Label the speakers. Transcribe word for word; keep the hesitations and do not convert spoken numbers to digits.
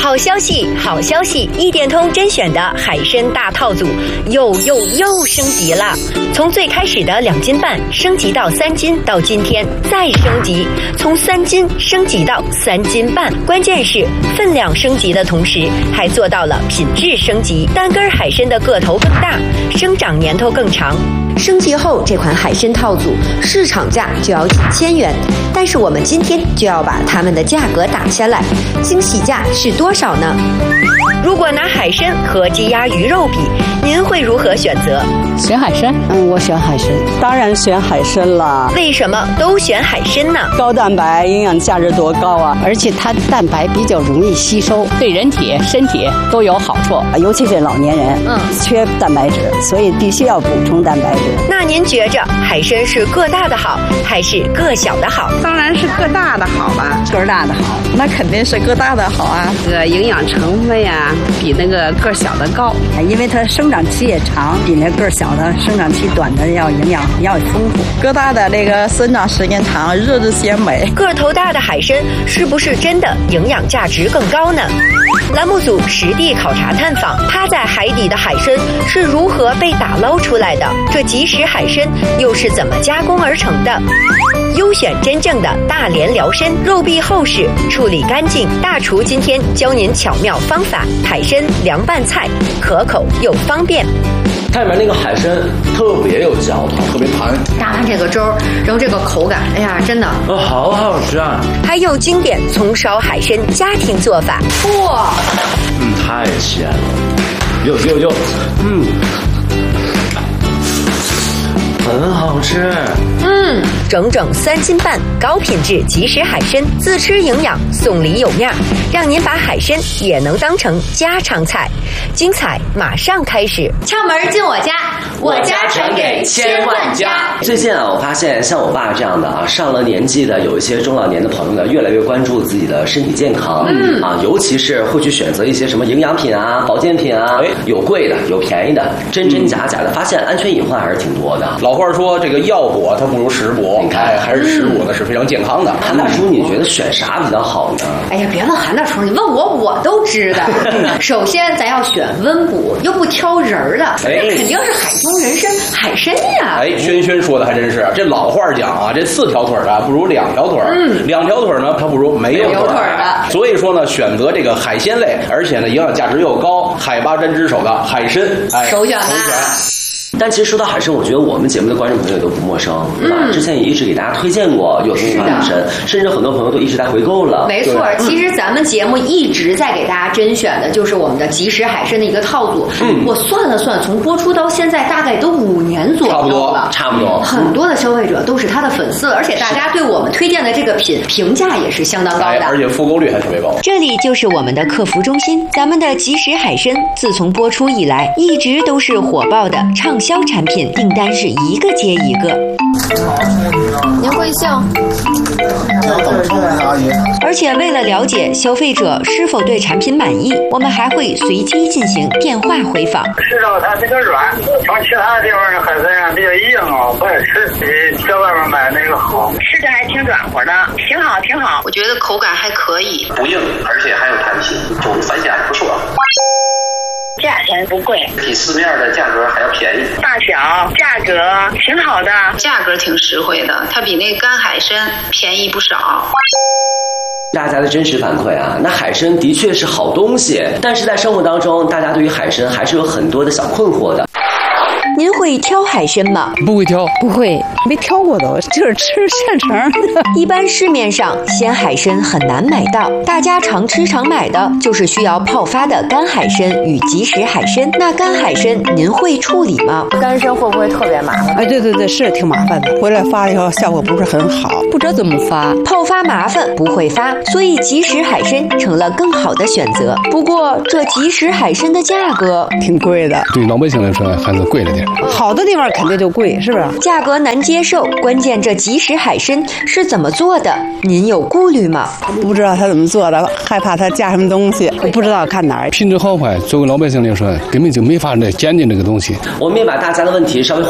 Speaker 1: 好消息，好消息！一点通甄选的海参大套组又又又升级了，从最开始的两斤半升级到三斤，到今天再升级，从三斤升级到三斤半。关键是分量升级的同时，还做到了品质升级，单根海参的个头更大，生长年头更长。升级后，这款海参套组市场价就要几千元，但是我们今天就要把它们的价格打下来，惊喜价是多少呢？如果拿海参和鸡鸭鱼肉比，您会如何选择？
Speaker 2: 选海参。
Speaker 3: 嗯，我选海参，当然选海参了。
Speaker 1: 为什么都选海参呢？
Speaker 3: 高蛋白，营养价值多高啊！
Speaker 2: 而且它蛋白比较容易吸收，对人体身体都有好处，
Speaker 3: 尤其是老年人，嗯，缺蛋白质，所以必须要补充蛋白质。
Speaker 1: 那您觉着海参是个大的好，还是个小的好？
Speaker 4: 当然是个大的好吧，
Speaker 3: 个大的好，
Speaker 4: 那肯定是个大的好啊。
Speaker 5: 这个营养成分呀，比那个个小的高，
Speaker 3: 因为它生长期也长，比那个小的生长期短的要营养要丰富。
Speaker 4: 个大的那个生长时间长，日子鲜美。
Speaker 1: 个头大的海参是不是真的营养价值更高呢？栏目组实地考察探访，趴在海底的海参是如何被打捞出来的？这即食海参又是怎么加工而成的？优选真正的大连辽参，肉壁厚实，处理干净。大厨今天教您巧妙方法，海参凉拌菜，可口又方便。
Speaker 6: 它里面那个海参特别有嚼头，特别弹。
Speaker 7: 搭完这个粥，然后这个口感，哎呀，真的，
Speaker 6: 哦，好好吃啊！
Speaker 1: 还有经典葱烧海参家庭做法，哇，
Speaker 6: 嗯，太鲜了，有有有，嗯，很好吃。
Speaker 1: 嗯，整整三斤半，高品质即食海参，自吃营养，送礼有面，让您把海参也能当成家常菜。精彩马上开始，
Speaker 7: 敲门进我家，我家传给千万家。
Speaker 8: 最近啊，我发现像我爸这样的啊，上了年纪的有一些中老年的朋友呢，越来越关注自己的身体健康，嗯啊，尤其是会去选择一些什么营养品啊、保健品啊，有贵的，有便宜的，真真假假的，发现安全隐患还是挺多的。
Speaker 9: 老话说，这个药补它不如食补，你看还是食补的是非常健康的。
Speaker 8: 韩大叔，你觉得选啥比较好呢？
Speaker 7: 哎呀，别问韩大叔，你问我我都知道。首先，咱要选温补又不挑人儿的，
Speaker 9: 哎，
Speaker 7: 肯定是海中人参海参呀。
Speaker 9: 哎，轩轩说的还真是，这老话讲啊，这四条腿的不如两条腿，嗯，两条腿呢，它不如没有腿的。所以说呢，选择这个海鲜类，而且呢营养价值又高，海拔针之首的海参，哎，
Speaker 7: 首选吧。
Speaker 8: 但其实说到海参，我觉得我们节目的观众朋友都不陌生，对吧？嗯、之前也一直给大家推荐过有东款海参，甚至很多朋友都一直在回购了。
Speaker 7: 没错，其实咱们节目一直在给大家甄选的就是我们的即食海参的一个套组。嗯，我算了算，从播出到现在大概都五年左右了，
Speaker 8: 差不多。
Speaker 7: 很多的消费者都是他的粉丝，而且大家对我们推荐的这个品评价也是相当高的，
Speaker 9: 哎、而且复购率还特别高。
Speaker 1: 这里就是我们的客服中心，咱们的即食海参自从播出以来，一直都是火爆的畅销产品，订单是一个接一个。
Speaker 7: 您贵姓？
Speaker 1: 而且为了了解消费者是否对产品满意，我们还会随机进行电话回访。
Speaker 10: 吃到它比较软，从其他地方的海参啊比较硬啊，不爱吃，比在外面买那个好。
Speaker 11: 吃着还挺软和的，挺好挺好。我觉得口感还可以，
Speaker 12: 不硬，而且还有弹性，就反响不错。
Speaker 11: 价钱不贵，
Speaker 12: 比市面的价格还要便宜。
Speaker 11: 大小价格挺好的，价格挺实惠的，它比那干海参便宜不少。
Speaker 8: 大家的真实反馈啊，那海参的确是好东西，但是在生活当中，大家对于海参还是有很多的小困惑的。
Speaker 1: 您会挑海参吗？
Speaker 2: 不会挑，不会，没挑过都，就是吃现成的。
Speaker 1: 一般市面上鲜海参很难买到，大家常吃常买的就是需要泡发的干海参与即食海参。那干海参您会处理吗？
Speaker 7: 干参会不会特别麻烦？
Speaker 3: 哎，对对对，是挺麻烦的，回来发以后效果不是很好，
Speaker 2: 不知道怎么发。
Speaker 1: 泡发麻烦，不会发，所以即食海参成了更好的选择。不过这即食海参的价格
Speaker 3: 挺贵的，
Speaker 13: 对老百姓来说还是贵了点。
Speaker 3: 好的地方肯定就贵，是不是？
Speaker 1: 价格难接受，关键这即食海参是怎么做的？您有顾虑吗？
Speaker 3: 不知道他怎么做的，害怕他加什么东西，不知道看哪儿。
Speaker 13: 品质好坏，作为老百姓来说，根本就没法来鉴定这个东西。
Speaker 8: 我们也把大家的问题稍微